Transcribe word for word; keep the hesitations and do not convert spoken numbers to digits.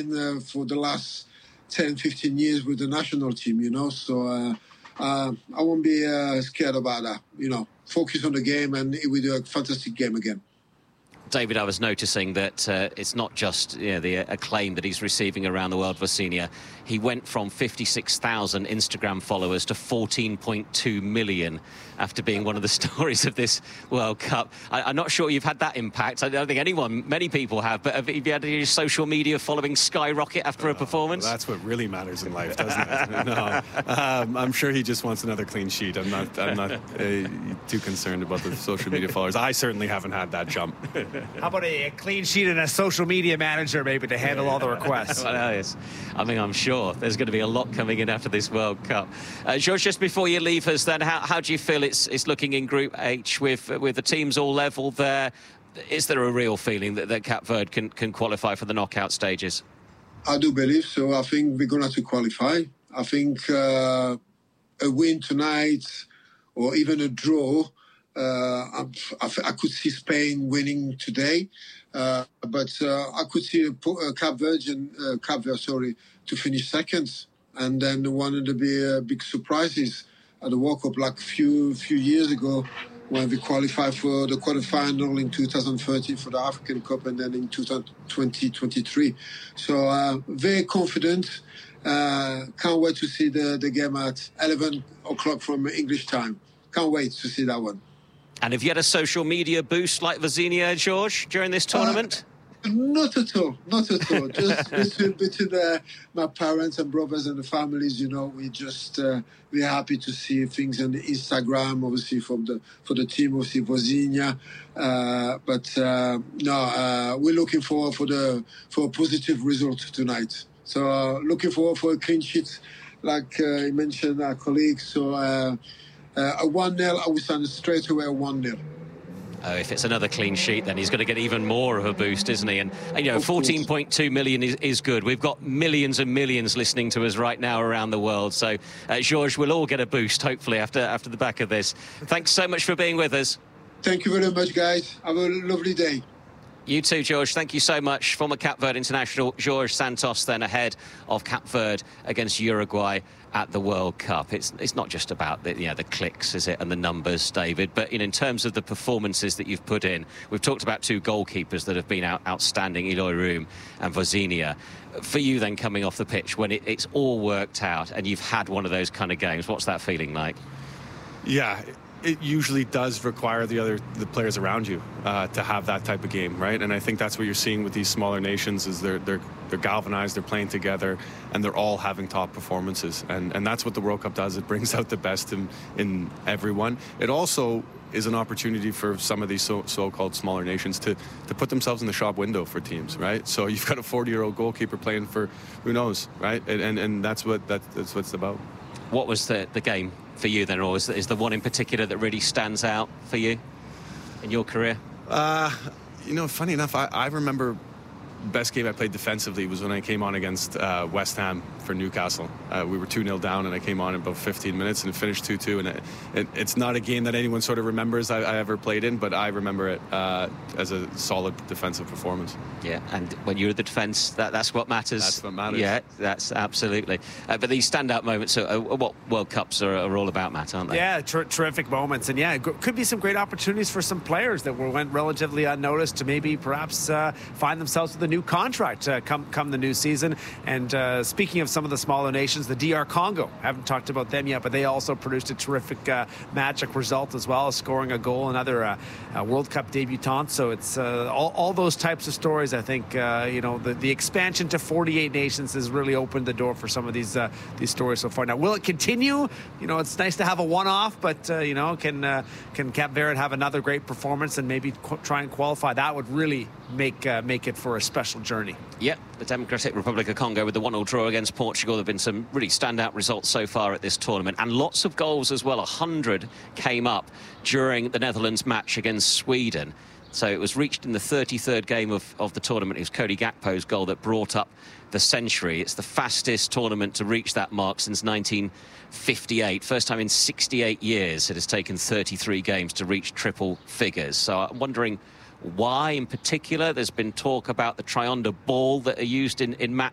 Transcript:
playing uh, for the last ten, fifteen years with the national team, you know. So uh, uh, I won't be uh, scared about that, you know. Focus on the game, and we do a fantastic game again. David, I was noticing that uh, it's not just you know, the acclaim that he's receiving around the world, Vozinha. He went from fifty-six thousand Instagram followers to fourteen point two million after being one of the stories of this World Cup. I, I'm not sure you've had that impact. I don't think anyone, many people have, but have you had your social media following skyrocket after oh, a performance? Well, that's what really matters in life, doesn't it? No, um, I'm sure he just wants another clean sheet. I'm not, I'm not uh, too concerned about the social media followers. I certainly haven't had that jump. How about a clean sheet and a social media manager maybe to handle yeah. all the requests? Well, yes. I mean, I'm sure there's going to be a lot coming in after this World Cup. Uh, George, just before you leave us then, how, how do you feel it's, it's looking in Group H with with the teams all level there? Is there a real feeling that, that Cape Verde can, can qualify for the knockout stages? I do believe so. I think we're going to have to qualify. I think uh, a win tonight or even a draw, Uh, I, I could see Spain winning today, uh, but uh, I could see uh, Cape Verde, and, uh, Cape Verde, sorry, to finish second, and then one of the big, uh, big surprises at the World Cup, like a few few years ago, when we qualified for the quarterfinal in two thousand thirteen for the African Cup, and then in twenty twenty-three. So uh, very confident. Uh, can't wait to see the, the game at eleven o'clock from English time. Can't wait to see that one. And have you had a social media boost like Vozinha, George, during this tournament? Uh, not at all, not at all. Just between, between uh, my parents and brothers and the families, you know, we just uh, we're happy to see things on the Instagram, obviously from the for the team, obviously Vozinha. Uh, but uh, no, uh, we're looking forward for the for a positive result tonight. So uh, looking forward for a clean sheet, like uh, you mentioned, our colleagues. So. Uh, Uh, a one nil, I will send straight away a one nil. Oh, if it's another clean sheet, then he's going to get even more of a boost, isn't he? And, and you know, fourteen point two million is, is good. We've got millions and millions listening to us right now around the world. So, uh, George, we'll all get a boost, hopefully, after, after the back of this. Thanks so much for being with us. Thank you very much, guys. Have a lovely day. You too, George. Thank you so much. Former Cape Verde international Jorge Santos, then ahead of Cape Verde against Uruguay at the World Cup. It's it's not just about the you know, the clicks, is it, and the numbers, David, but you know, in terms of the performances that you've put in, we've talked about two goalkeepers that have been out, outstanding, Eloy Room and Vozinha. For you then, coming off the pitch, when it, it's all worked out and you've had one of those kind of games, what's that feeling like? Yeah, it usually does require the other the players around you uh, to have that type of game, right? And I think that's what you're seeing with these smaller nations is they're they're they're galvanized, they're playing together, and they're all having top performances. And and that's what the World Cup does. It brings out the best in in everyone. It also is an opportunity for some of these so, so-called smaller nations to to put themselves in the shop window for teams, right? So you've got a forty-year-old goalkeeper playing for who knows, right? And and, and that's what that, that's what it's about. What was the the game for you then, or is, is the one in particular that really stands out for you in your career? Uh, you know, funny enough, I, I remember best game I played defensively was when I came on against uh, West Ham for Newcastle. Uh, we were two nil down and I came on in about fifteen minutes and it finished two two, and it, it, it's not a game that anyone sort of remembers I, I ever played in, but I remember it uh, as a solid defensive performance. Yeah, and when you're the defence, that, that's what matters. That's what matters. Yeah, that's absolutely. Uh, but these standout moments are, are what World Cups are, are all about, Matt, aren't they? Yeah, ter terrific moments. And yeah, could be some great opportunities for some players that were went relatively unnoticed to maybe perhaps uh, find themselves with a new contract uh, come come the new season. And uh, speaking of some of the smaller nations, the D R Congo, haven't talked about them yet, but they also produced a terrific uh, magic result as well as scoring a goal, another uh, uh, World Cup debutant. So it's uh, all, all those types of stories. I think uh, you know the, the expansion to forty-eight nations has really opened the door for some of these uh, these stories so far. Now, will it continue? You know, it's nice to have a one-off, but uh, you know, can uh, can Cape Verde have another great performance and maybe qu try and qualify? That would really make uh, make it for a special journey. Yep, the Democratic Republic of Congo with the one nil draw against Portugal. There have been some really standout results so far at this tournament, and lots of goals as well. A hundred came up during the Netherlands match against Sweden. So it was reached in the thirty-third game of, of the tournament. It was Cody Gakpo's goal that brought up the century. It's the fastest tournament to reach that mark since nineteen fifty-eight. First time in sixty-eight years it has taken thirty-three games to reach triple figures. So I'm wondering why in particular. There's been talk about the Trionder ball that are used in, in match